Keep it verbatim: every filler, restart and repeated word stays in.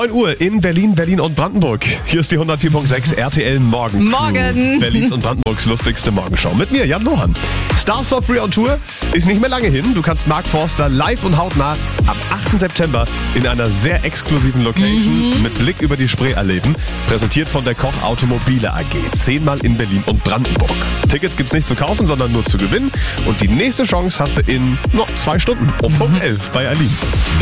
neun Uhr in Berlin, Berlin und Brandenburg. Hier ist die hundertvier Komma sechs R T L Morgen. Morgen. Berlins und Brandenburgs lustigste Morgenshow. Mit mir, Jan Lohan. Stars for Free on Tour ist nicht mehr lange hin. Du kannst Mark Forster live und hautnah am achten September in einer sehr exklusiven Location mhm. mit Blick über die Spree erleben. Präsentiert von der Koch Automobile A G. Zehnmal in Berlin und Brandenburg. Tickets gibt's nicht zu kaufen, sondern nur zu gewinnen. Und die nächste Chance hast du in no, zwei Stunden um Punkt elf bei Aline.